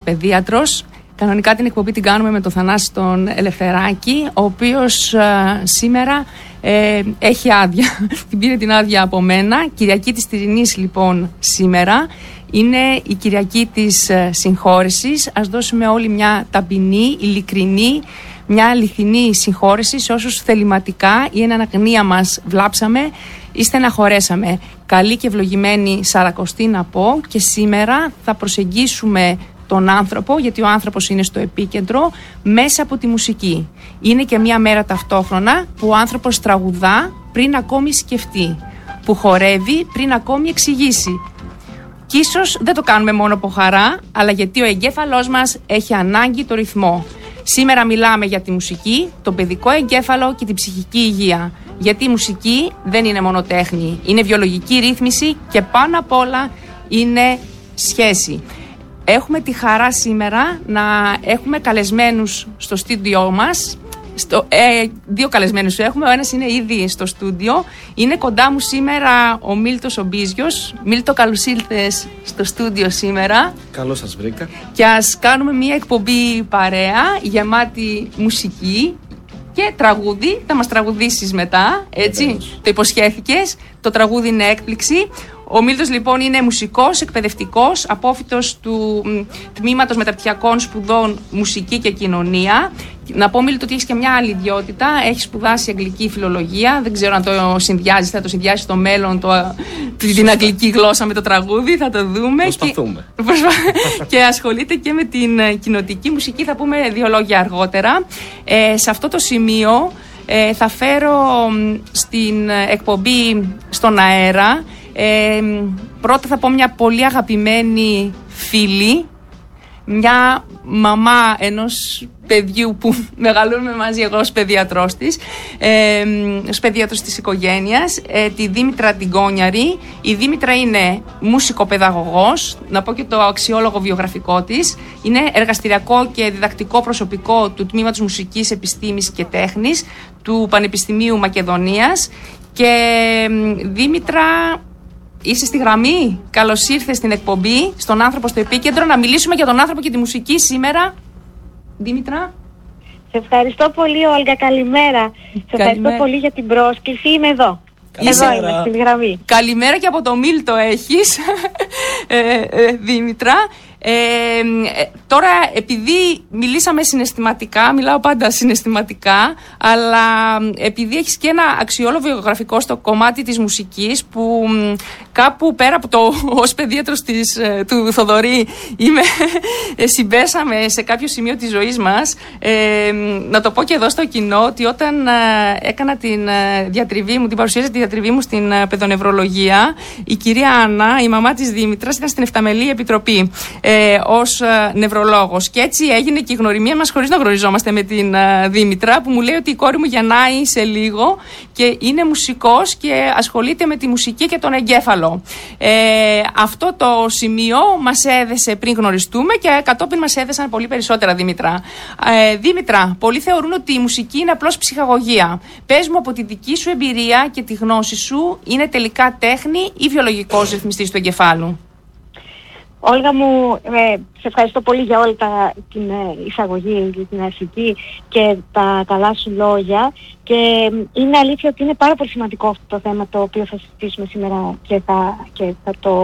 παιδίατρος. Κανονικά την εκπομπή την κάνουμε με τον Θανάση τον Ελευθεράκη, ο οποίος σήμερα έχει άδεια. Την πήρε την άδεια από μένα. Κυριακή της Τυρινής λοιπόν σήμερα. Είναι η Κυριακή της συγχώρεσης. Ας δώσουμε όλοι μια ταπεινή, ειλικρινή, μια αληθινή συγχώρεση σε όσους θεληματικά ή εν αναγνία μας βλάψαμε ή στεναχωρέσαμε. Καλή και ευλογημένη Σαρακοστή να πω, και σήμερα θα προσεγγίσουμε τον άνθρωπο, γιατί ο άνθρωπος είναι στο επίκεντρο, μέσα από τη μουσική. Είναι και μια μέρα ταυτόχρονα που ο άνθρωπος τραγουδά πριν ακόμη σκεφτεί, που χορεύει πριν ακόμη εξηγήσει. Κι ίσως δεν το κάνουμε μόνο από χαρά, αλλά γιατί ο εγκέφαλός μας έχει ανάγκη το ρυθμό. Σήμερα μιλάμε για τη μουσική, τον παιδικό εγκέφαλο και την ψυχική υγεία. Γιατί η μουσική δεν είναι μόνο τέχνη, είναι βιολογική ρύθμιση και πάνω απ' όλα είναι σχέση. Έχουμε τη χαρά σήμερα να έχουμε καλεσμένους στο στούντιό μας. Δύο καλεσμένους έχουμε, ο ένας είναι ήδη στο στούντιο. Είναι κοντά μου σήμερα ο Μίλτος ο Μπίζιος. Μίλτο, καλώς ήλθες στο στούντιο σήμερα. Καλώς σας βρήκα. Και ας κάνουμε μια εκπομπή παρέα, γεμάτη μουσική και τραγούδι. Θα μας τραγουδήσεις μετά, έτσι, το υποσχέθηκες. Το τραγούδι είναι έκπληξη. Ο Μίλτος λοιπόν είναι μουσικός, εκπαιδευτικός, απόφοιτος του Τμήματος Μεταπτυχιακών Σπουδών Μουσική και Κοινωνία. Να πω, Μίλτο, ότι έχεις και μια άλλη ιδιότητα. Έχεις σπουδάσει αγγλική φιλολογία. Δεν ξέρω αν το συνδυάζεις, θα το συνδυάσεις στο μέλλον την αγγλική γλώσσα με το τραγούδι. Θα το δούμε. Προσπαθούμε. Και ασχολείται και με την κοινοτική μουσική. Θα πούμε δύο λόγια αργότερα. Σε αυτό το σημείο θα φέρω στην εκπομπή στον αέρα. Πρώτα θα πω μια πολύ αγαπημένη φίλη, μια μαμά ενός παιδιού που μεγαλώνουμε μαζί, εγώ ως παιδιατρός της, ως παιδιατρός της οικογένειας, τη Δήμητρα την Κόνιαρη. Η Δήμητρα είναι μουσικοπαιδαγωγός, να πω και το αξιόλογο βιογραφικό της. Είναι εργαστηριακό και διδακτικό προσωπικό του Τμήματος Μουσικής Επιστήμης και Τέχνης του Πανεπιστημίου Μακεδονίας. Και Δήμητρα, είσαι στη γραμμή. Καλώς ήρθες στην εκπομπή, στον άνθρωπο στο επίκεντρο, να μιλήσουμε για τον άνθρωπο και τη μουσική σήμερα. Δήμητρα. Σε ευχαριστώ πολύ, Όλγα. Καλημέρα. Σε ευχαριστώ πολύ για την πρόσκληση. Είμαι εδώ. Εδώ είμαι, στη γραμμή. Καλημέρα και από το Μίλτο έχεις, Δήμητρα. Τώρα, επειδή μιλήσαμε συναισθηματικά, μιλάω πάντα συναισθηματικά, αλλά επειδή έχεις και ένα αξιόλογο βιογραφικό στο κομμάτι της μουσικής, που κάπου πέρα από το ως παιδίατρος του Θοδωρή συμπέσαμε σε κάποιο σημείο της ζωής μας. Να το πω και εδώ στο κοινό, ότι όταν έκανα την διατριβή μου, την παρουσίαση τη διατριβή μου στην παιδονευρολογία, η κυρία Άννα, η μαμά της Δήμητρας, ήταν στην Εφταμελή Επιτροπή ως νευρολόγος. Και έτσι έγινε και η γνωριμία μας χωρίς να γνωριζόμαστε με την Δήμητρα, που μου λέει ότι η κόρη μου γεννάει σε λίγο και είναι μουσικός και ασχολείται με τη μουσική και τον εγκέφαλο. Αυτό το σημείο μας έδεσε πριν γνωριστούμε και κατόπιν μας έδεσαν πολύ περισσότερα, Δήμητρα. Δήμητρα, πολλοί θεωρούν ότι η μουσική είναι απλώς ψυχαγωγία. Πες μου, από τη δική σου εμπειρία και τη γνώση σου, είναι τελικά τέχνη ή βιολογικός ρυθμιστής του εγκεφάλου? Όλγα μου, σε ευχαριστώ πολύ για όλη την εισαγωγή, την αρχική και τα καλά σου λόγια. Και είναι αλήθεια ότι είναι πάρα πολύ σημαντικό αυτό το θέμα το οποίο θα συζητήσουμε σήμερα και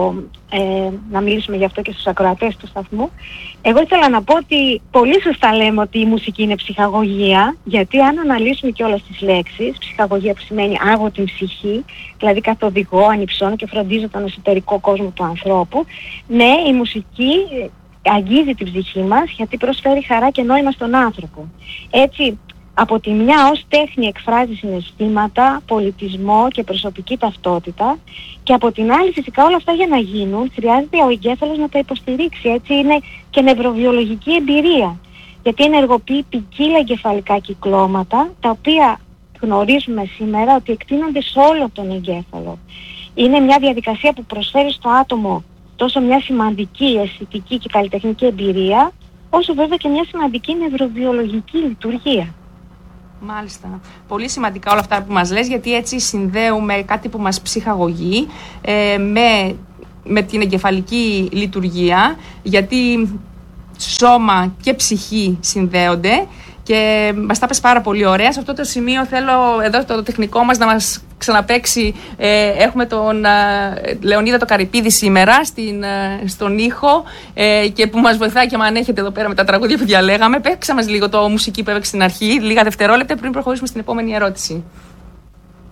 να μιλήσουμε γι' αυτό και στους ακροατές του σταθμού. Εγώ ήθελα να πω ότι πολύ σωστά λέμε ότι η μουσική είναι ψυχαγωγία, γιατί αν αναλύσουμε και όλες τις λέξεις, ψυχαγωγία που σημαίνει άγω την ψυχή, δηλαδή καθοδηγώ, ανυψώνω και φροντίζω τον εσωτερικό κόσμο του ανθρώπου, ναι, η μουσική αγγίζει την ψυχή μας, γιατί προσφέρει χαρά και νόημα στον άνθρωπο. Έτσι, από τη μια ως τέχνη εκφράζει συναισθήματα, πολιτισμό και προσωπική ταυτότητα, και από την άλλη φυσικά όλα αυτά για να γίνουν χρειάζεται ο εγκέφαλος να τα υποστηρίξει. Έτσι είναι και νευροβιολογική εμπειρία, γιατί ενεργοποιεί ποικίλα εγκεφαλικά κυκλώματα, τα οποία γνωρίζουμε σήμερα ότι εκτείνονται σε όλο τον εγκέφαλο. Είναι μια διαδικασία που προσφέρει στο άτομο τόσο μια σημαντική αισθητική και καλλιτεχνική εμπειρία, όσο βέβαια και μια σημαντική νευροβιολογική λειτουργία. Μάλιστα. Πολύ σημαντικά όλα αυτά που μας λες, γιατί έτσι συνδέουμε κάτι που μας ψυχαγωγεί με την εγκεφαλική λειτουργία, γιατί σώμα και ψυχή συνδέονται. Και μας τα πες πάρα πολύ ωραία. Σε αυτό το σημείο θέλω εδώ το τεχνικό μας να μας ξαναπαίξει. Έχουμε τον Λεωνίδα το Καρυπίδη σήμερα στον ήχο και που μας βοηθάει και με ανέχεται εδώ πέρα με τα τραγούδια που διαλέγαμε. Παίξα μας λίγο το μουσική που έπαιξε στην αρχή, λίγα δευτερόλεπτα πριν προχωρήσουμε στην επόμενη ερώτηση.